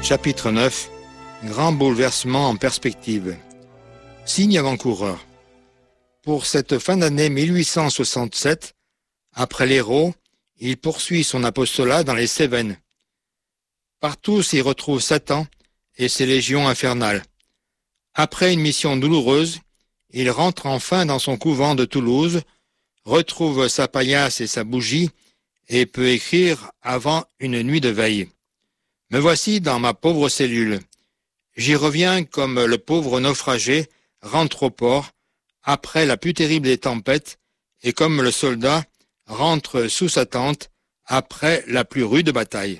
Chapitre 9. Grand bouleversement en perspective. Signe avant-coureur. Pour cette fin d'année 1867, après l'Hérault, il poursuit son apostolat dans les Cévennes. Partout s'y retrouve Satan et ses légions infernales. Après une mission douloureuse, il rentre enfin dans son couvent de Toulouse, retrouve sa paillasse et sa bougie, et peut écrire avant une nuit de veille. Me voici dans ma pauvre cellule. J'y reviens comme le pauvre naufragé rentre au port, après la plus terrible des tempêtes, et comme le soldat rentre sous sa tente, après la plus rude bataille.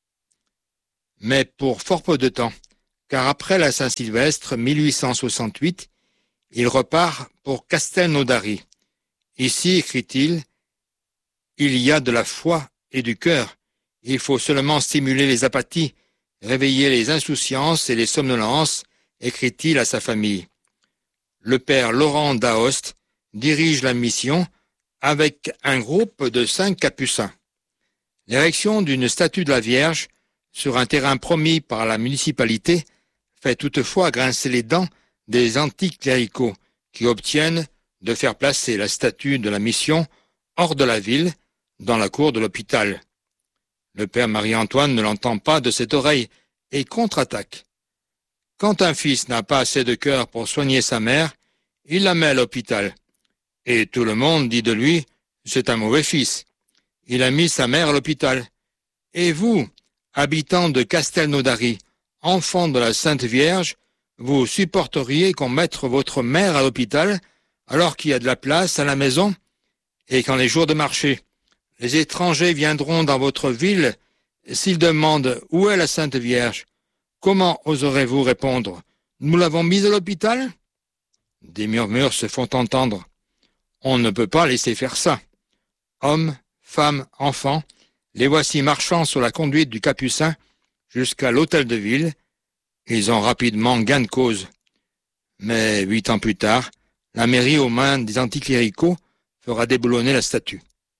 Mais pour fort peu de temps, car après la Saint-Sylvestre 1868, il repart pour Castelnaudary. Ici, écrit-il, il y a de la foi et du cœur. Il faut seulement stimuler les apathies, réveiller les insouciances et les somnolences, écrit-il à sa famille. Le père Laurent d'Aoste dirige la mission avec un groupe de 5 capucins. L'érection d'une statue de la Vierge sur un terrain promis par la municipalité fait toutefois grincer les dents des anticléricaux qui obtiennent de faire placer la statue de la mission hors de la ville, dans la cour de l'hôpital. Le père Marie-Antoine ne l'entend pas de cette oreille et contre-attaque. Quand un fils n'a pas assez de cœur pour soigner sa mère, il la met à l'hôpital. Et tout le monde dit de lui, c'est un mauvais fils. Il a mis sa mère à l'hôpital. Et vous, habitant de Castelnaudary, enfant de la Sainte Vierge, vous supporteriez qu'on mette votre mère à l'hôpital alors qu'il y a de la place à la maison? Et quand les jours de marché, les étrangers viendront dans votre ville, s'ils demandent où est la Sainte Vierge, comment oserez-vous répondre? Nous l'avons mise à l'hôpital? Des murmures se font entendre. On ne peut pas laisser faire ça. Hommes, femmes, enfants, les voici marchant sur la conduite du Capucin jusqu'à l'hôtel de ville. Ils ont rapidement gain de cause. Mais 8 ans plus tard, la mairie aux mains des anticléricaux fera déboulonner la statue.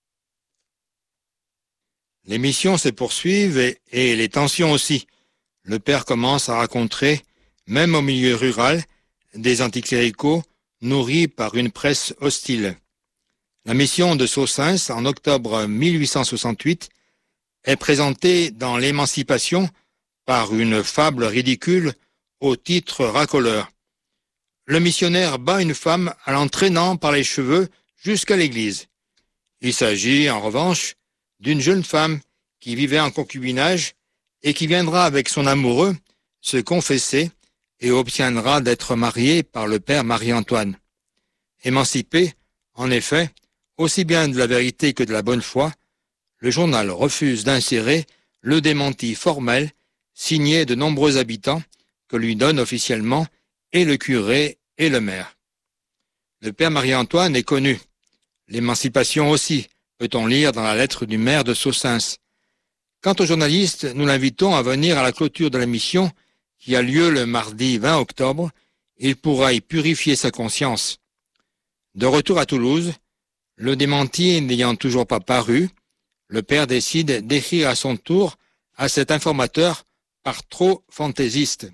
Les missions se poursuivent et les tensions aussi. Le père commence à rencontrer, même au milieu rural, des anticléricaux nourris par une presse hostile. La mission de Saussens, en octobre 1868, est présentée dans l'Émancipation par une fable ridicule au titre racoleur. Le missionnaire bat une femme en l'entraînant par les cheveux jusqu'à l'église. Il s'agit, en revanche, d'une jeune femme qui vivait en concubinage et qui viendra avec son amoureux se confesser et obtiendra d'être mariée par le père Marie-Antoine. Émancipé, en effet, aussi bien de la vérité que de la bonne foi, le journal refuse d'insérer le démenti formel signé de nombreux habitants que lui donnent officiellement et le curé et le maire. Le père Marie-Antoine est connu. L'émancipation aussi, peut-on lire dans la lettre du maire de Saussens. Quant aux journalistes, nous l'invitons à venir à la clôture de la mission qui a lieu le mardi 20 octobre. Il pourra y purifier sa conscience. De retour à Toulouse, le démenti n'ayant toujours pas paru, le père décide d'écrire à son tour à cet informateur par trop fantaisiste.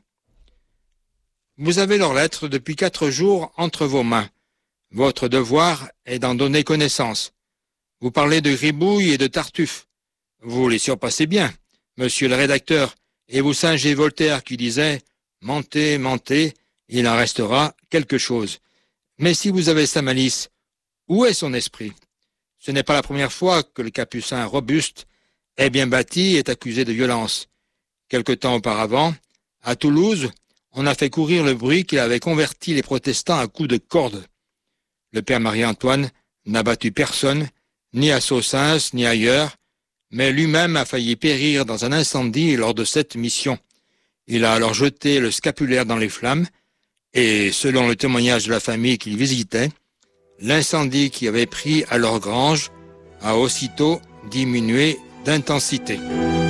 Vous avez leur lettre depuis 4 jours entre vos mains. Votre devoir est d'en donner connaissance. Vous parlez de gribouille et de tartuffe. Vous les surpassez bien, monsieur le rédacteur, et vous singez Voltaire qui disait « Mentez, mentez, il en restera quelque chose ». Mais si vous avez sa malice, où est son esprit? Ce n'est pas la première fois que le capucin robuste est bien bâti et est accusé de violence. Quelque temps auparavant, à Toulouse, on a fait courir le bruit qu'il avait converti les protestants à coups de corde. Le père Marie-Antoine n'a battu personne, ni à Saussens, ni ailleurs, mais lui-même a failli périr dans un incendie lors de cette mission. Il a alors jeté le scapulaire dans les flammes, et selon le témoignage de la famille qu'il visitait, l'incendie qui avait pris à leur grange a aussitôt diminué d'intensité.